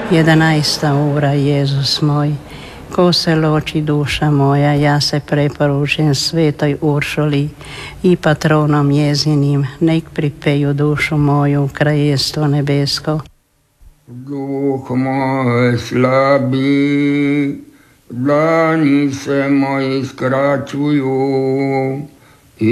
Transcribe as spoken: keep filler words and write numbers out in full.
Jedanaesta ura, Jezus moj, ko se loči duša moja, ja se preporučujem svetoj Uršuli i patronom njezinim, nek pripeju dušu moju u kraljestvo nebesko. Duh moj slabi, dlani se moji skraćuju,